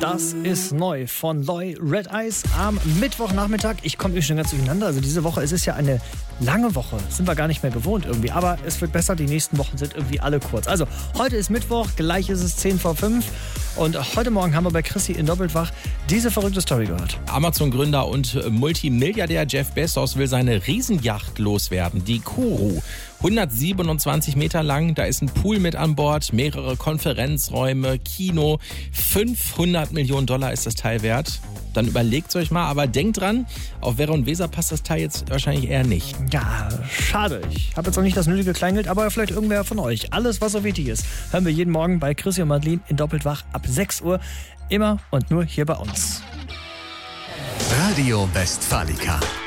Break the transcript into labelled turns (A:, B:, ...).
A: Das ist neu von Loy Red Eyes am Mittwochnachmittag. Ich komme schon ganz durcheinander. Also diese Woche, es ist ja eine lange Woche. Sind wir gar nicht mehr gewohnt irgendwie. Aber es wird besser. Die nächsten Wochen sind irgendwie alle kurz. Also heute ist Mittwoch, gleich ist es 10 vor 5. Und heute Morgen haben wir bei Chrissy in Doppeltwach diese verrückte Story gehört.
B: Amazon-Gründer und Multimilliardär Jeff Bezos will seine Riesenjacht loswerden, die Kuru. 127 Meter lang, da ist ein Pool mit an Bord, mehrere Konferenzräume, Kino. 500 Millionen Dollar ist das Teil wert. Dann überlegt euch mal, aber denkt dran, auf Werra und Weser passt das Teil jetzt wahrscheinlich eher nicht.
A: Ja, schade. Ich habe jetzt noch nicht das nötige Kleingeld, aber vielleicht irgendwer von euch. Alles, was so wichtig ist, hören wir jeden Morgen bei Chrissy und Madeline in Doppeltwach ab 6 Uhr. Immer und nur hier bei uns.
C: Radio Westfalica.